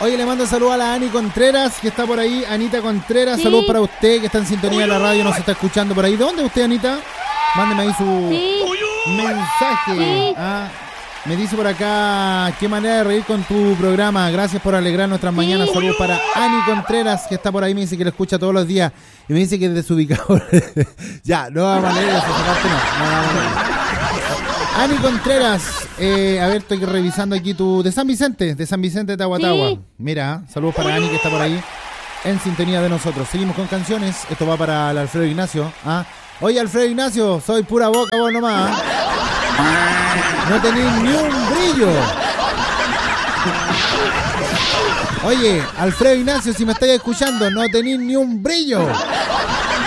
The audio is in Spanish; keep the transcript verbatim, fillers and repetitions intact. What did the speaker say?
Oye, le mando saludos a la Ani Contreras, que está por ahí. Anita Contreras, Sí. saludos para usted, que está en sintonía de la radio, nos está escuchando por ahí. ¿De dónde es usted, Anita? Mándeme ahí su Sí. mensaje. Sí. Ah, me dice por acá, qué manera de reír con tu programa. Gracias por alegrar nuestras mañanas. Sí. Saludos para Ani Contreras, que está por ahí, me dice que lo escucha todos los días. Y me dice que es desubicado. Ya, no vamos a leer esa parte, no. No vamos a leer. Ani Contreras, eh, a ver, estoy revisando aquí tu... De San Vicente, de San Vicente de Aguatagua. Sí. Mira, saludos para Ani, que está por ahí en sintonía de nosotros. Seguimos con canciones. Esto va para el Alfredo Ignacio. ¿Ah? Oye, Alfredo Ignacio, soy pura boca vos nomás. ¿Ah? No tenés ni un brillo. Oye, Alfredo Ignacio, si me estáis escuchando, no tenés ni un brillo.